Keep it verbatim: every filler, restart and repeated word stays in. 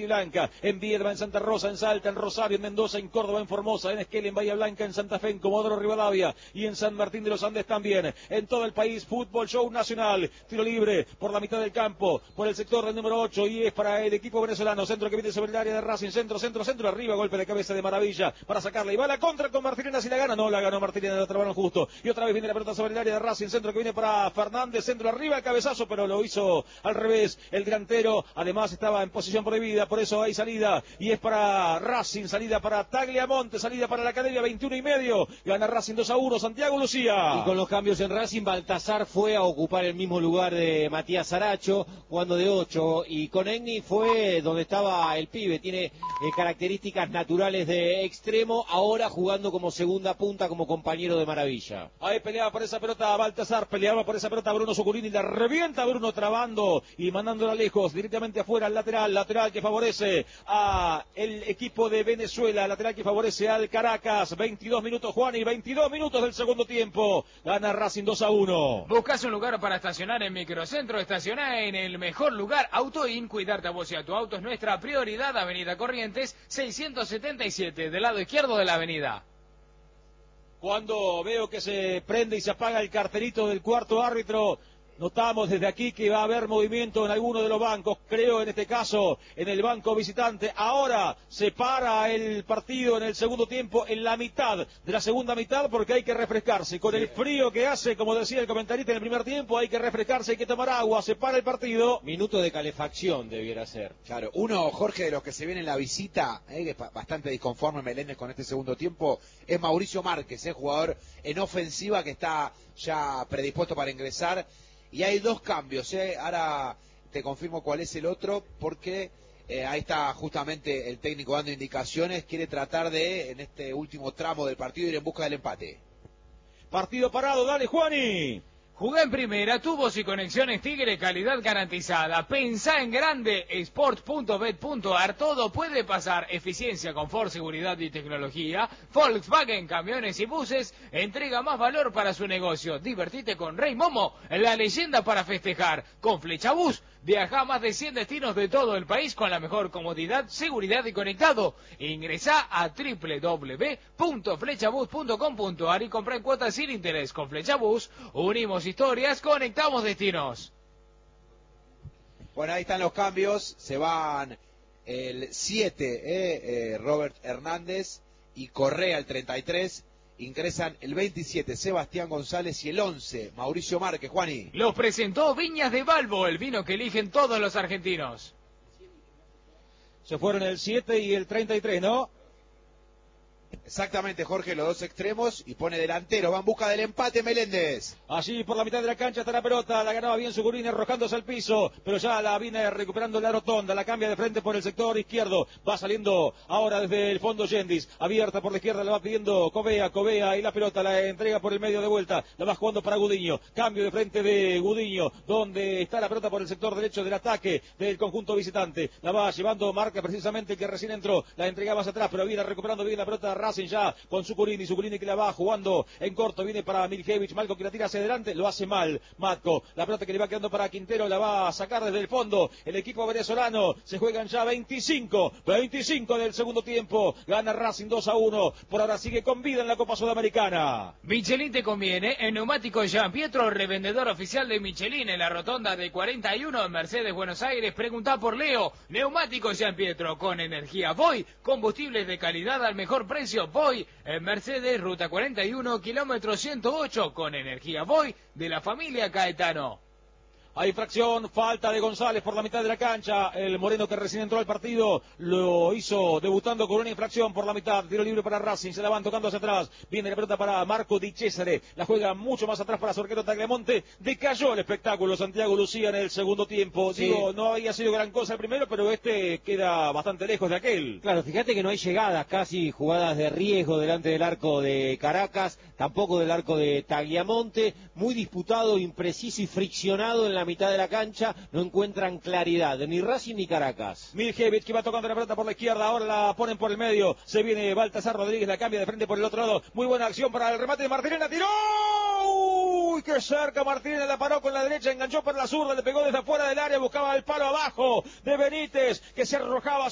y blanca, en Viedma, en Santa Rosa, en Salta, en Rosario, en Mendoza, en Córdoba, en Formosa, en Esquel, en Bahía Blanca, en Santa Fe, en Comodoro Rivadavia y en San Martín de los Andes también. En todo el país, fútbol show nacional, tiro libre por la mitad del campo, por el sector del número ocho, y es para el equipo venezolano. Centro que viene sobre el área de Racing, centro, centro, centro, arriba, golpe de cabeza de Maravilla para sacarla, y va a la contra con Martínez, si la gana, no la ganó Martínez, la trabaron justo, y otra vez viene la pelota sobre el área de Racing, centro que viene para Fernández, centro arriba, el cabezazo, pero lo hizo al revés, el delantero, además estaba en posición prohibida, por eso hay salida, y es para Racing, salida para Tagliamonte, salida para la Academia, veintiuno y medio, gana Racing dos a uno, Santiago Lucía. Y con los cambios en Racing, Baltasar fue a ocupar el mismo lugar de Matías Aracho, jugando de ocho, y Conegni fue donde estaba el pibe, tiene eh, características naturales de extremo, ahora jugando como segunda punta, como compañero de Maravilla. Ahí peleaba por esa pelota Baltasar, peleaba por esa pelota Bruno Zucurini, la revienta Bruno trabando y mandándola lejos, directamente afuera, al lateral, lateral que favorece a el equipo de Venezuela, lateral que favorece al Caracas, veintidós minutos Juan y veintidós minutos del segundo tiempo, gana Racing dos a uno. Buscas un lugar para estacionar en Microcentro, estacioná en el mejor lugar, Autoin, cuidarte a vos y a tu auto es nuestra prioridad, Avenida Corrientes, seiscientos setenta y siete, del lado izquierdo de la avenida. Cuando veo que se prende y se apaga el cartelito del cuarto árbitro, notamos desde aquí que va a haber movimiento en alguno de los bancos, creo en este caso en el banco visitante. Ahora se para el partido en el segundo tiempo, en la mitad de la segunda mitad, porque hay que refrescarse. Con el frío que hace, como decía el comentarista en el primer tiempo, hay que refrescarse, hay que tomar agua, se para el partido. Minuto de calefacción debiera ser. Claro, uno, Jorge, de los que se viene en la visita, eh, que es bastante disconforme Meléndez con este segundo tiempo, es Mauricio Márquez, eh, jugador en ofensiva que está ya predispuesto para ingresar. Y hay dos cambios, ¿eh? Ahora te confirmo cuál es el otro, porque eh, ahí está justamente el técnico dando indicaciones, quiere tratar de, en este último tramo del partido, ir en busca del empate. Partido parado, dale Juani. Jugá en primera, tubos y conexiones Tigre, calidad garantizada. Pensá en grande, sport punto bet punto ar, todo puede pasar. Eficiencia, confort, seguridad y tecnología. Volkswagen, camiones y buses, entrega más valor para su negocio. Divertite con Rey Momo, la leyenda para festejar. Con Flecha Bus, viaja a más de cien destinos de todo el país con la mejor comodidad, seguridad y conectado. Ingresá a doble u doble u doble u punto flechabus punto com punto ar y comprá en cuotas sin interés. Con Flecha Bus, unimos historias, conectamos destinos. Bueno, ahí están los cambios, se van el siete, eh, eh, Robert Hernández y Correa el treinta y tres, ingresan el veintisiete, Sebastián González, y el once, Mauricio Márquez. Juani. Los presentó Viñas de Balbo, el vino que eligen todos los argentinos. Se fueron el siete y el treinta y tres, ¿no? Exactamente, Jorge, los dos extremos, y pone delantero, va en busca del empate Meléndez. Allí por la mitad de la cancha está la pelota, la ganaba bien Zucurini arrojándose al piso, pero ya la viene recuperando la rotonda, la cambia de frente por el sector izquierdo, va saliendo ahora desde el fondo Yendis, abierta por la izquierda, la va pidiendo Covea, Covea, y la pelota la entrega por el medio de vuelta, la va jugando para Gudiño, cambio de frente de Gudiño, donde está la pelota por el sector derecho del ataque del conjunto visitante, la va llevando Marca precisamente el que recién entró, la entrega más atrás, pero viene recuperando bien la pelota Racing ya con Zucurini, Zucurini que la va jugando en corto, viene para Miljevich, Malco que la tira hacia adelante, lo hace mal Matko, la pelota que le va quedando para Quintero, la va a sacar desde el fondo el equipo venezolano, se juegan ya veinticinco, veinticinco del segundo tiempo, gana Racing dos a uno, por ahora sigue con vida en la Copa Sudamericana. Michelin te conviene, en Neumático Jean Pietro, revendedor oficial de Michelin en la rotonda de cuarenta y uno en Mercedes, Buenos Aires, preguntá por Leo. Neumático Jean Pietro, con energía Voy, combustibles de calidad al mejor precio, Voy, en Mercedes, ruta cuarenta y uno, kilómetro ciento ocho, con energía Voy, de la familia Caetano. Hay fracción, falta de González por la mitad de la cancha, el moreno que recién entró al partido, lo hizo debutando con una infracción por la mitad, tiro libre para Racing, se la van tocando hacia atrás, viene la pelota para Marco Di Cesare, la juega mucho más atrás para su arquero Tagliamonte, decayó el espectáculo Santiago Lucía en el segundo tiempo, sí. Digo, no había sido gran cosa el primero, pero este queda bastante lejos de aquel. Claro, fíjate que no hay llegadas, casi jugadas de riesgo delante del arco de Caracas, tampoco del arco de Tagliamonte, muy disputado, impreciso y friccionado en la mitad de la cancha, no encuentran claridad, ni Racing ni Caracas. Miljevich que va tocando la pelota por la izquierda, ahora la ponen por el medio, se viene Baltasar Rodríguez, la cambia de frente por el otro lado, muy buena acción para el remate de Martínez, la tiró, uy, qué cerca Martínez, la paró con la derecha, enganchó por la zurda, le pegó desde afuera del área, buscaba el palo abajo de Benítez, que se arrojaba